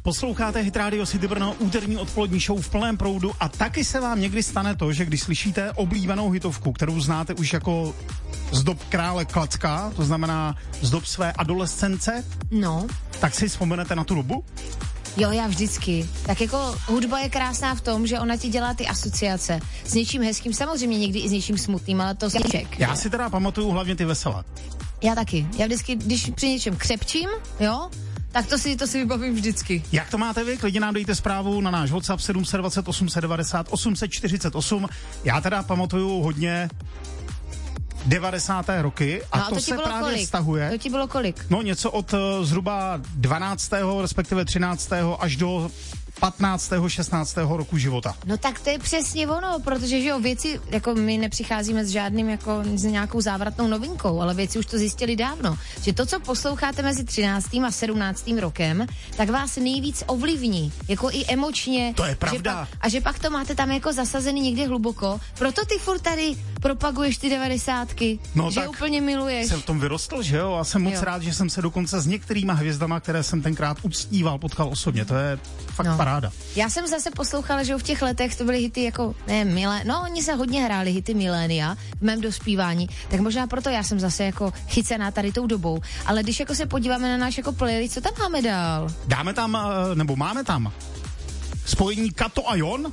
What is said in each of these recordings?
Posloucháte Hit Radio City Brno, úterní odpolední show v plném proudu a taky se vám někdy stane to, že když slyšíte oblíbenou hitovku, kterou znáte už jako z dob krále Klacka, to znamená z dob své adolescence, no, tak si vzpomenete na tu dobu? Jo, já vždycky. Tak jako hudba je krásná v tom, že ona ti dělá ty asociace s něčím hezkým, samozřejmě někdy i s něčím smutným, ale to ček. Já si teda pamatuju hlavně ty veselé. Já taky. Já vždycky, když při něčem křepčím, jo, tak to si vybavím vždycky. Jak to máte vy? Klidně nám dejte zprávu na náš WhatsApp 720 890 848. Já teda pamatuju hodně 90. roky a no, to se právě kolik? vztahuje. To ti bylo kolik? No něco od zhruba 12. respektive 13. až do 15. 16. roku života. No tak to je přesně ono, protože že jo, věci, jako my nepřicházíme s žádným jako s nějakou závratnou novinkou, ale věci už to zjistili dávno, že to, co posloucháte mezi 13. a 17. rokem, tak vás nejvíc ovlivní, jako i emočně. To je pravda. Že pak to máte tam jako zasazený někde hluboko, proto ty furt tady propaguješ ty 90ky, no že úplně miluješ. Jsem v tom vyrostl, že jo, a jsem moc rád, že jsem se dokonce s některýma hvězdama, které jsem tenkrát uctíval, potkal osobně, to je fakt paráda. Já jsem zase poslouchala, že v těch letech to byly hity jako, oni se hodně hráli hity milénia v mém dospívání, tak možná proto já jsem zase jako chycená tady tou dobou, ale když jako se podíváme na náš jako playlist, co tam máme dál? Dáme tam, nebo máme tam spojení Kato a Jon?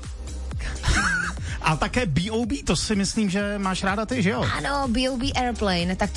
A také B.O.B, to si myslím, že máš ráda ty, že jo? Ano, B.O.B Airplane, tak